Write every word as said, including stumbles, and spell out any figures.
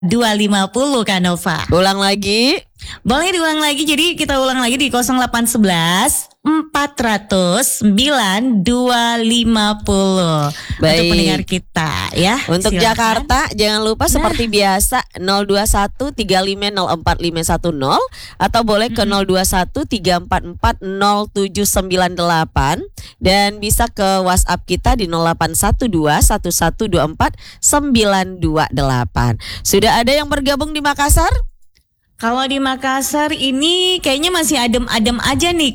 dua lima nol Kak Nova. Ulang lagi. Boleh diulang lagi, jadi kita ulang lagi di nol delapan satu satu empat nol sembilan dua lima nol. Baik. Untuk pendengar kita ya. Untuk silakan. Jakarta jangan lupa Nah. seperti biasa nol dua satu tiga lima nol empat lima satu nol atau boleh ke nol dua satu tiga empat empat nol tujuh sembilan delapan dan bisa ke WhatsApp kita di nol delapan satu dua satu satu dua empat sembilan dua delapan. Sudah ada yang bergabung di Makassar? Kalau di Makassar ini kayaknya masih adem-adem aja nih